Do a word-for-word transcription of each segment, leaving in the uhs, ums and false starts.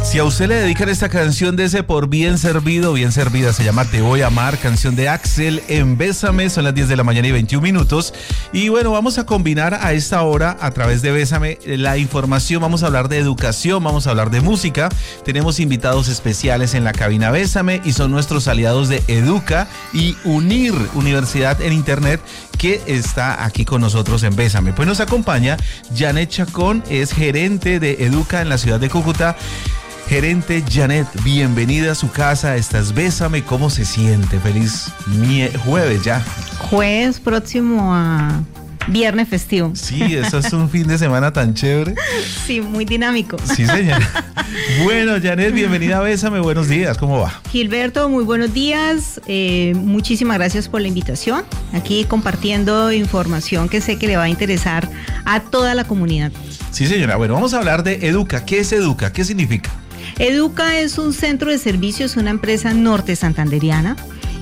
Si a usted le dedican esta canción, dese por bien servido, bien servida. Se llama Te Voy a Amar, canción de Axel en Bésame. Son las diez de la mañana y veintiún minutos. Y bueno, vamos a combinar a esta hora, a través de Bésame, la información. Vamos a hablar de educación, vamos a hablar de música. Tenemos invitados especiales en la cabina Bésame y son nuestros aliados de Educa y Unir, Universidad en Internet, que está aquí con nosotros en Bésame. Pues nos acompaña Janet Chacón, es gerente de Educa en la ciudad de Cúcuta. Gerente Janet, bienvenida a su casa, estás Bésame, ¿cómo se siente? Feliz mie- jueves ya. Jueves próximo a viernes festivo. Sí, eso es un fin de semana tan chévere. Sí, muy dinámico. Sí, señora. Bueno, Janet, bienvenida a Bésame, buenos días, ¿cómo va? Gilberto, muy buenos días, eh, muchísimas gracias por la invitación, aquí compartiendo información que sé que le va a interesar a toda la comunidad. Sí, señora, bueno, vamos a hablar de Educa. ¿Qué es Educa? ¿Qué significa? Educa es un centro de servicios, una empresa norte santanderiana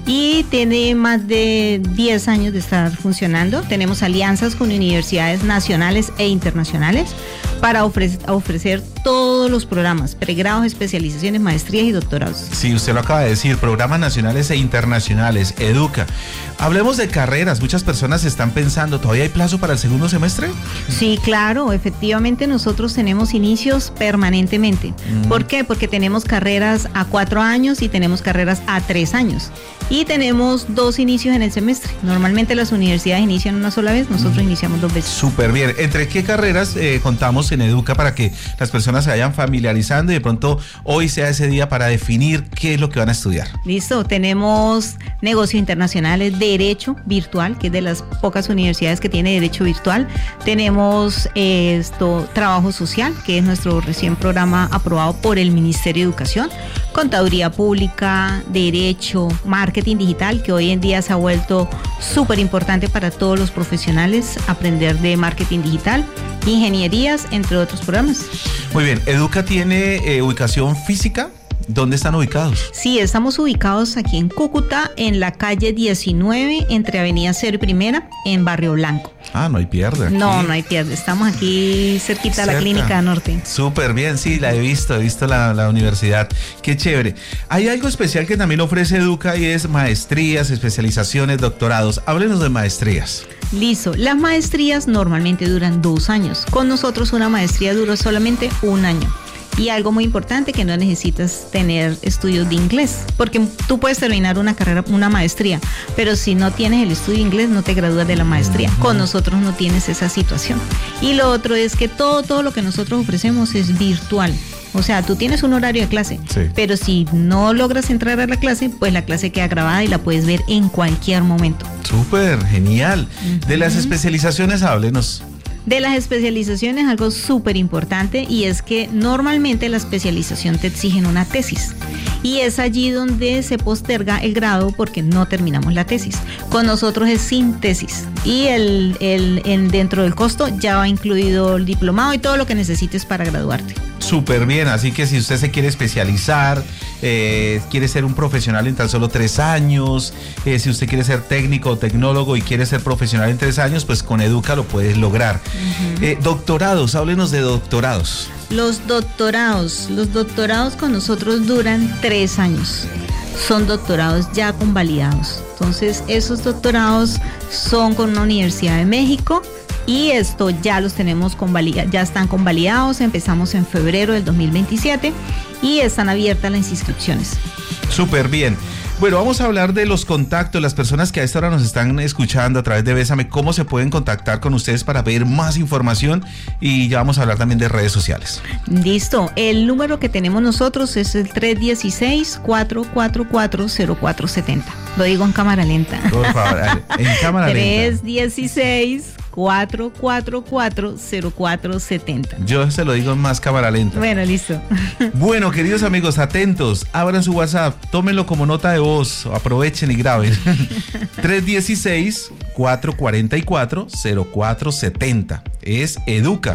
y tiene más de diez años de estar funcionando. Tenemos alianzas con universidades nacionales e internacionales para ofrecer, ofrecer todos los programas, pregrados, especializaciones, maestrías y doctorados. Sí, usted lo acaba de decir, programas nacionales e internacionales, Educa. Hablemos de carreras, muchas personas están pensando, ¿todavía hay plazo para el segundo semestre? Sí, claro, efectivamente nosotros tenemos inicios permanentemente. Mm. ¿Por qué? Porque tenemos carreras a cuatro años y tenemos carreras a tres años. Y tenemos dos inicios en el semestre. Normalmente las universidades inician una sola vez, nosotros mm. iniciamos dos veces. Súper bien. ¿Entre qué carreras eh, contamos en Educa para que las personas se vayan familiarizando y de pronto hoy sea ese día para definir qué es lo que van a estudiar? Listo, tenemos negocios internacionales, derecho virtual, que es de las pocas universidades que tiene derecho virtual. Tenemos eh, esto, trabajo social, que es nuestro recién programa aprobado por el Ministerio de Educación. Contaduría pública, derecho, marketing digital, que hoy en día se ha vuelto súper importante para todos los profesionales, aprender de marketing digital, ingenierías, entre otros programas. Muy bien, Educa tiene eh, ubicación física. ¿Dónde están ubicados? Sí, estamos ubicados aquí en Cúcuta, en la calle diecinueve, entre Avenida Cero y Primera, en Barrio Blanco. Ah, no hay pierde aquí. No, no hay pierde. Estamos aquí cerquita Cerca. de la Clínica Norte. Súper bien, sí, la he visto, he visto la, la universidad. Qué chévere. Hay algo especial que también ofrece Educa y es maestrías, especializaciones, doctorados. Háblenos de maestrías. Listo. Las maestrías normalmente duran dos años. Con nosotros una maestría dura solamente un año. Y algo muy importante, que no necesitas tener estudios de inglés, porque tú puedes terminar una carrera, una maestría, pero si no tienes el estudio de inglés no te gradúas de la maestría. Con nosotros no tienes esa situación. Y lo otro es que todo, todo lo que nosotros ofrecemos es virtual. O sea, tú tienes un horario de clase, sí. Pero si no logras entrar a la clase, pues la clase queda grabada y la puedes ver en cualquier momento. Súper, genial. Uh-huh. De las especializaciones, háblenos. De las especializaciones, algo súper importante, y es que normalmente la especialización te exigen una tesis y es allí donde se posterga el grado porque no terminamos la tesis. Con nosotros es sin tesis y el, el, en, dentro del costo ya va incluido el diplomado y todo lo que necesites para graduarte. Súper bien, así que si usted se quiere especializar, eh, quiere ser un profesional en tan solo tres años, eh, si usted quiere ser técnico o tecnólogo y quiere ser profesional en tres años, pues con Educa lo puedes lograr. Uh-huh. eh, doctorados, háblenos de doctorados. Los doctorados, los doctorados con nosotros duran tres años. Son doctorados ya convalidados. Entonces, esos doctorados son con una Universidad de México. Y esto ya los tenemos convalida, ya están convalidados, empezamos en febrero del dos mil veintisiete y están abiertas las inscripciones. Súper bien. Bueno, vamos a hablar de los contactos, las personas que a esta hora nos están escuchando a través de Bésame, cómo se pueden contactar con ustedes para pedir más información, y ya vamos a hablar también de redes sociales. Listo, el número que tenemos nosotros es el tres uno seis, cuatro cuatro cuatro, cero cuatro siete cero. Lo digo en cámara lenta. Por favor, en cámara lenta. tres uno seis, cuatro cuatro cuatro, cero cuatro siete cero. Yo se lo digo en más cámara lenta. Bueno, listo. Bueno, queridos amigos, atentos, abran su WhatsApp, tómenlo como nota de voz, aprovechen y graben. tres uno seis, cuatro cuatro cuatro, cero cuatro siete cero. Es Educa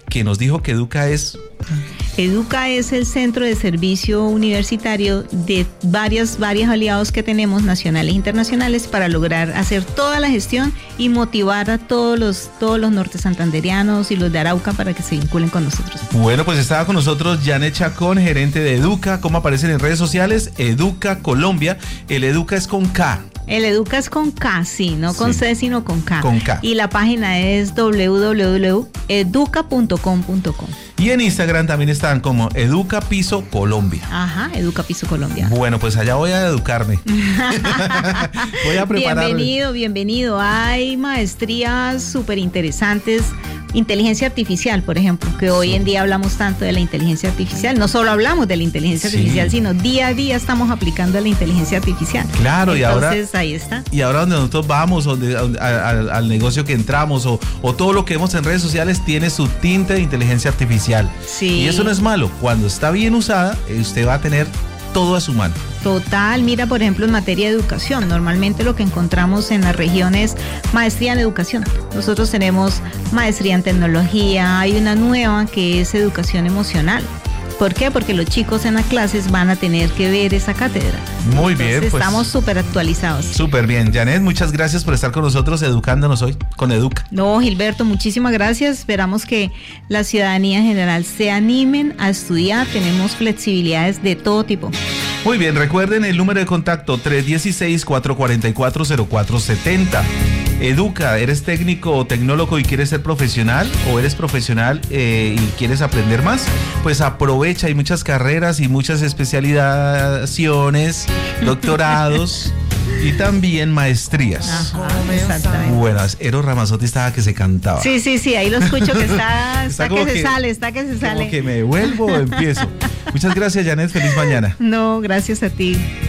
que nos dijo que Educa es... Educa es el centro de servicio universitario de varias, varios aliados que tenemos, nacionales e internacionales, para lograr hacer toda la gestión y motivar a todos los, todos los norte santanderianos y los de Arauca para que se vinculen con nosotros. Bueno, pues estaba con nosotros Janet Chacón, gerente de Educa. ¿Cómo aparecen en redes sociales? Educa Colombia. El Educa es con K. El Educa es con K, sí, no con sí. C, sino con K. Con K. Y la página es doble u doble u doble u punto educa punto com punto co. Y en Instagram también están como Educa Piso Colombia. Ajá, Educa Piso Colombia. Bueno, pues allá voy a educarme. Voy a preparar. Bienvenido, bienvenido. Hay maestrías súper interesantes. Inteligencia artificial, por ejemplo, que hoy sí. en día hablamos tanto de la inteligencia artificial. No solo hablamos de la inteligencia sí. artificial, sino día a día estamos aplicando la inteligencia artificial. Claro, Entonces, y ahora. Entonces, ahí está. Y ahora donde nosotros vamos, donde, donde, a, a, al negocio que entramos, o, o todo lo que vemos en redes sociales, tiene su tinte de inteligencia artificial. Sí. Y eso no es malo. Cuando está bien usada, usted va a tener todo a su mano. Total, mira, por ejemplo, en materia de educación, normalmente lo que encontramos en la región es maestría en educación. Nosotros tenemos maestría en tecnología, hay una nueva que es educación emocional. ¿Por qué? Porque los chicos en las clases van a tener que ver esa cátedra. Muy Entonces, bien, pues. Estamos súper actualizados. Súper bien. Janet, muchas gracias por estar con nosotros, educándonos hoy con Educa. No, Gilberto, muchísimas gracias. Esperamos que la ciudadanía en general se animen a estudiar. Tenemos flexibilidades de todo tipo. Muy bien, recuerden el número de contacto tres uno seis, cuatro cuatro cuatro, cero cuatro siete cero. Educa, ¿eres técnico o tecnólogo y quieres ser profesional? ¿O eres profesional eh, y quieres aprender más? Pues aprovecha, hay muchas carreras y muchas especializaciones, doctorados y también maestrías. Ajá, exactamente. Buenas, Eros Ramazzotti estaba que se cantaba. Sí, sí, sí, ahí lo escucho que está, está, está que, que se sale, está que se sale. Como que me vuelvo o empiezo. Muchas gracias, Janet, feliz mañana. No, gracias a ti.